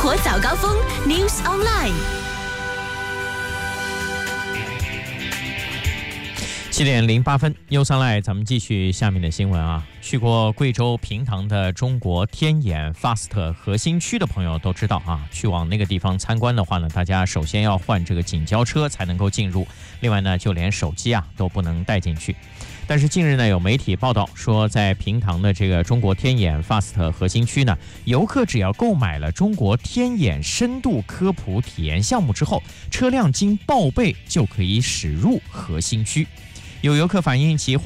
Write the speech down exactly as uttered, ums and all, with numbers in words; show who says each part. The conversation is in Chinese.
Speaker 1: 活早高峰 News Online。
Speaker 2: 七点零八分，又上来，咱们继续下面的新闻啊。去过贵州平塘的中国天眼 Fast 核心区的朋友都知道啊，去往那个地方参观的话呢，大家首先要换这个警交车才能够进入，另外呢，就连手机啊都不能带进去。但是近日呢，有媒体报道说，在平塘的这个中国天眼 Fast 核心区呢，游客只要购买了中国天眼深度科普体验项目之后，车辆经报备就可以驶入核心区。有游客反映其